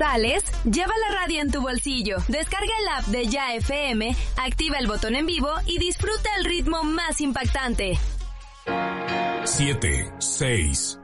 ¿Sales? Lleva la radio en tu bolsillo. Descarga el app de Ya FM, activa el botón en vivo y disfruta el ritmo más impactante. 7, 6,